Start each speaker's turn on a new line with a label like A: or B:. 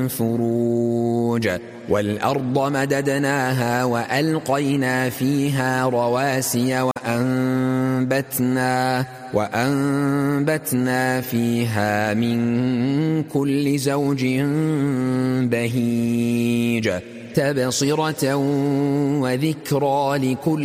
A: فروج والأرض مددناها وألقينا فيها رواسي وأنبتنا فيها من كل زوج بهيج تبصرة وذكرى لكل